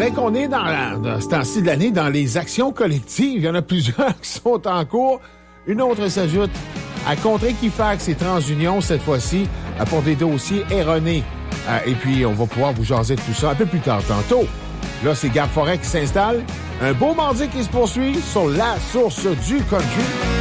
vrai qu'on est dans ce temps-ci de l'année, dans les actions collectives. Il y en a plusieurs qui sont en cours. Une autre s'ajoute à contre Equifax et TransUnion cette fois-ci pour des dossiers erronés. Et puis, on va pouvoir vous jaser de tout ça un peu plus tard tantôt. Là, c'est Gab Forêt qui s'installe. Un beau mardi qui se poursuit sur la source du country.